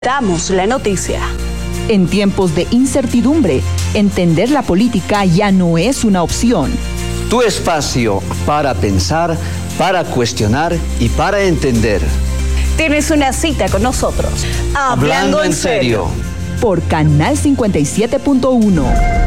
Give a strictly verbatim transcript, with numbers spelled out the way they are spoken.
Damos la noticia. En tiempos de incertidumbre, entender la política ya no es una opción. Tu espacio para pensar, para cuestionar y para entender. Tienes una cita con nosotros. Hablando en serio. Por Canal cincuenta y siete punto uno.